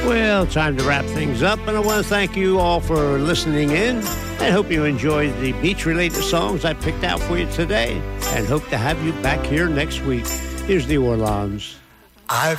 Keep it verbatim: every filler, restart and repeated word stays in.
Well, time to wrap things up, and I want to thank you all for listening in. I hope you enjoyed the beach-related songs I picked out for you today, and hope to have you back here next week. Here's New Orleans. I